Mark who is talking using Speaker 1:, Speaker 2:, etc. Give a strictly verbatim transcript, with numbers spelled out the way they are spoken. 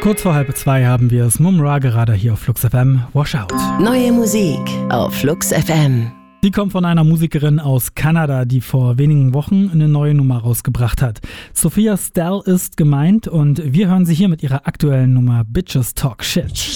Speaker 1: Kurz vor halb zwei haben wir es. Mumra gerade hier auf Flux F M. Wash Out.
Speaker 2: Neue Musik auf Flux F M.
Speaker 1: Die kommt von einer Musikerin aus Kanada, die vor wenigen Wochen eine neue Nummer rausgebracht hat. Sophia Stell ist gemeint und wir hören sie hier mit ihrer aktuellen Nummer Bitches Talk Shit.